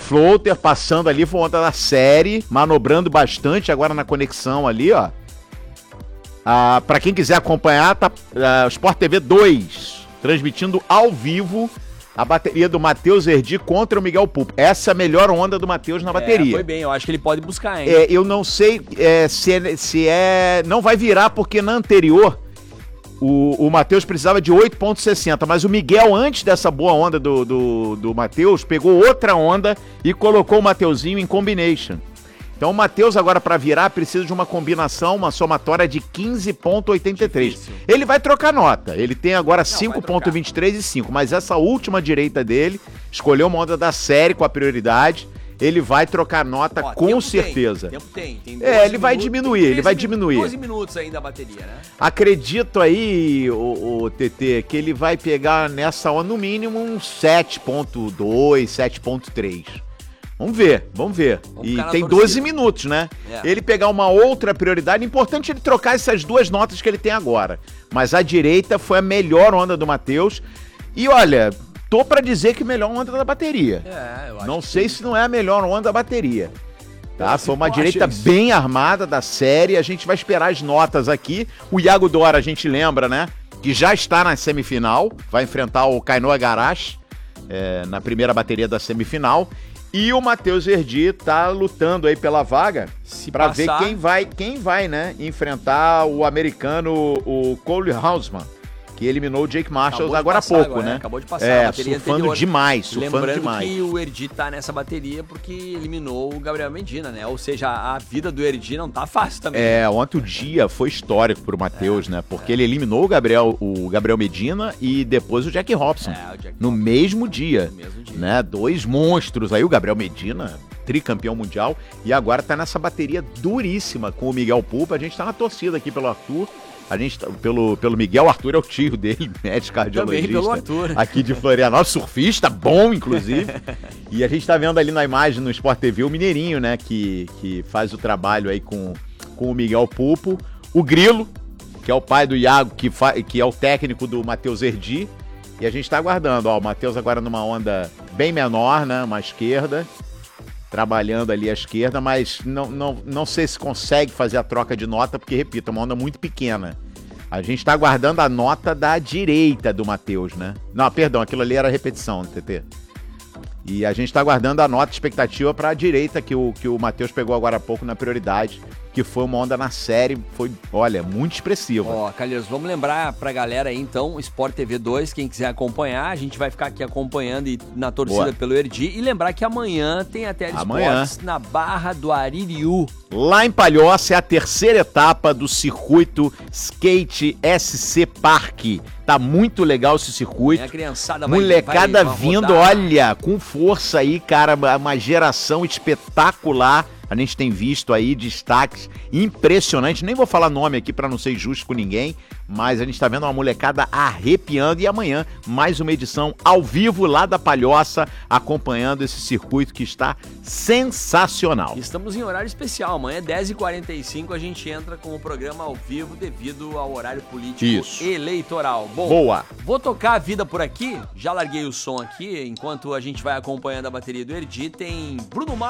floater passando ali, foi onda da série, manobrando bastante agora na conexão ali, ó. Pra quem quiser acompanhar, tá Sport TV 2, transmitindo ao vivo a bateria do Matheus Herdi contra o Miguel Pupo. Essa é a melhor onda do Matheus na bateria. Foi bem, eu acho que ele pode buscar, hein? Eu não sei se não vai virar, porque na anterior o Matheus precisava de 8,60, mas o Miguel, antes dessa boa onda do Matheus, pegou outra onda e colocou o Mateuzinho em combination. Então o Matheus agora para virar precisa de uma combinação, uma somatória de 15,83. Ele vai trocar nota, ele tem agora 5,23 e 5, mas essa última direita dele, escolheu uma onda da série com a prioridade, ele vai trocar nota com certeza. Tempo tem ele vai diminuir, 12 minutos ainda a bateria, né? Acredito aí, o TT, que ele vai pegar nessa onda no mínimo um 7,2, 7,3. Vamos ver. E tem 12 minutos, né? Ele pegar uma outra prioridade, importante ele trocar essas duas notas que ele tem agora. Mas a direita foi a melhor onda do Matheus. E olha, tô pra dizer que a melhor onda da bateria. Eu acho não sei se não é a melhor onda da bateria. Tá? Foi uma direita bem armada da série. A gente vai esperar as notas aqui. O Iago Dora, a gente lembra, né? Que já está na semifinal. Vai enfrentar o Kainoa Garashi na primeira bateria da semifinal. E o Matheus Herdi tá lutando aí pela vaga para ver quem vai, né, enfrentar o americano, o Cole Hausman, que eliminou o Jake Marshall agora há pouco, né? Acabou de passar a bateria surfando anterior. demais. Lembrando que o Herdi tá nessa bateria porque eliminou o Gabriel Medina, né? Ou seja, a vida do Herdi não tá fácil também. Ontem o dia foi histórico pro Matheus, né? Porque ele eliminou o Gabriel Medina e depois o Jack Robson. No mesmo dia. Né? Dois monstros aí, o Gabriel Medina, tricampeão mundial, e agora tá nessa bateria duríssima com o Miguel Pupo. A gente tá na torcida aqui pelo Arthur. A gente, pelo Miguel, Arthur é o tio dele, médico cardiologista. Também pelo Arthur. Aqui de Florianópolis, surfista, bom, inclusive. E a gente tá vendo ali na imagem, no Sport TV, o Mineirinho, né, que faz o trabalho aí com o Miguel Pupo. O Grilo, que é o pai do Iago, que é o técnico do Matheus Herdi. E a gente tá aguardando, ó, o Matheus agora numa onda bem menor, né, uma esquerda. Trabalhando ali à esquerda, mas não sei se consegue fazer a troca de nota, porque, repito, é uma onda muito pequena. A gente tá aguardando a nota da direita do Matheus, né? Não, perdão, aquilo ali era repetição, TT. E a gente tá aguardando a nota expectativa para a direita, que o Matheus pegou agora há pouco na prioridade, que foi uma onda na série, foi, olha, muito expressiva. Calheiros, vamos lembrar pra galera aí, então, Sport TV 2, quem quiser acompanhar, a gente vai ficar aqui acompanhando e na torcida pelo Herdi. E lembrar que amanhã tem a Telesports na Barra do Aririú. Lá em Palhoça é a terceira etapa do circuito Skate SC Park. Tá muito legal esse circuito. A criançada molecada vai vindo, olha, com força aí, cara, uma geração espetacular. A gente tem visto aí destaques impressionantes. Nem vou falar nome aqui para não ser injusto com ninguém, mas a gente tá vendo uma molecada arrepiando. E amanhã, mais uma edição ao vivo lá da Palhoça, acompanhando esse circuito que está sensacional. Estamos em horário especial. Amanhã, 10h45, a gente entra com o programa ao vivo devido ao horário político eleitoral. Bom, boa. Vou tocar a vida por aqui. Já larguei o som aqui. Enquanto a gente vai acompanhando a bateria do Herdi, tem Bruno Mars.